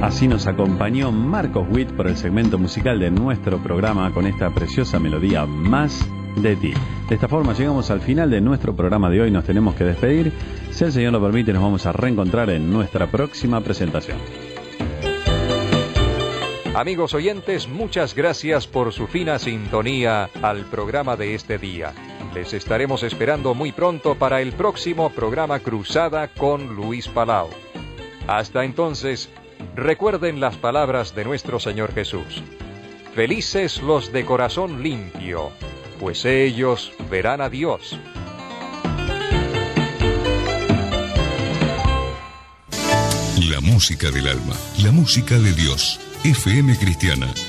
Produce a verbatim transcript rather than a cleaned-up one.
Así nos acompañó Marcos Witt por el segmento musical de nuestro programa con esta preciosa melodía Más de ti. De esta forma llegamos al final de nuestro programa de hoy. Nos tenemos que despedir. Si el Señor lo permite, nos vamos a reencontrar en nuestra próxima presentación. Amigos oyentes, muchas gracias por su fina sintonía al programa de este día. Les estaremos esperando muy pronto para el próximo programa Cruzada con Luis Palau. Hasta entonces, recuerden las palabras de nuestro Señor Jesús. Felices los de corazón limpio, pues ellos verán a Dios. La música del alma, la música de Dios. F M Cristiana